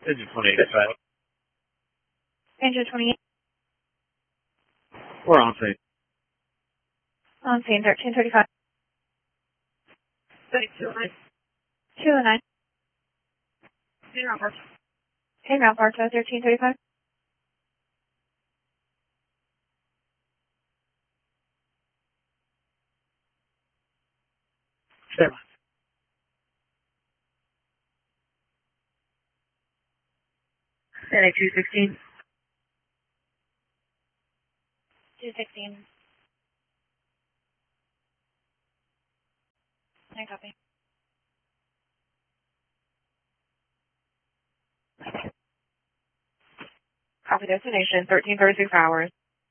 Engine 28. Engine 28. We're on scene. On scene 1335. 209. Hey, Mount Bartow 1335. Stand by. NA 216. 216. I copy. Copy destination 1336 hours.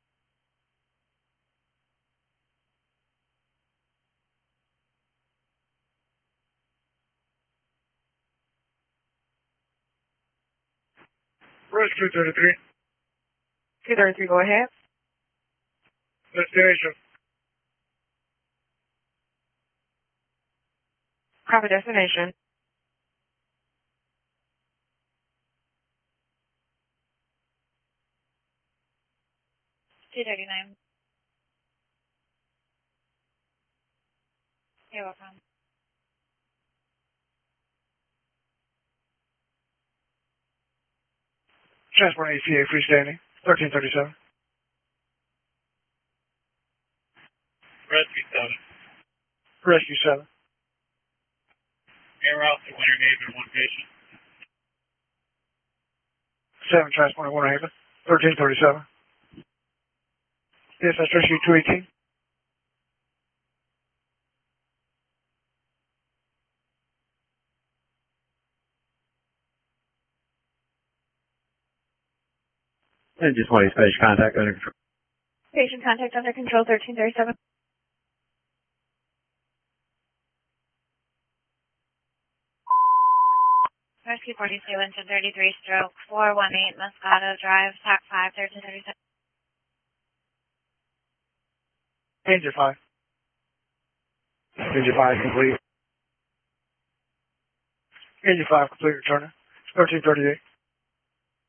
Rest 233. 233, go ahead. Destination. Copy destination. 239. You're welcome. Transport ACA freestanding. 1337. Rescue 7. Rescue 7. Air route to Winter Haven, 1 patient. 7 transporting Winter Haven. 1337. Yes, that's Rescue 218. Engine 20 stage contact under control. Patient contact under control 1337. Rescue 42, engine 33, stroke 418, Moscato Drive, TAC 5, 1337. Engine 5. Engine 5 complete. Engine 5 complete returner. 1338.